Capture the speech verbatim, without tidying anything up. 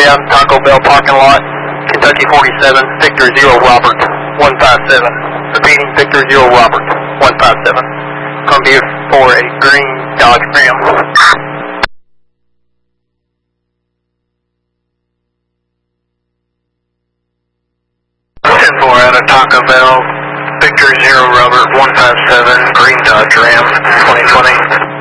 out in Taco Bell parking lot. Kentucky forty-seven, Victor zero Robert, one five seven. Repeating, Victor zero Robert, one five seven. Going to be for a green Dodge Ram. ten four out of Taco Bell, Victor zero Robert, one five seven, green Dodge Ram, twenty twenty.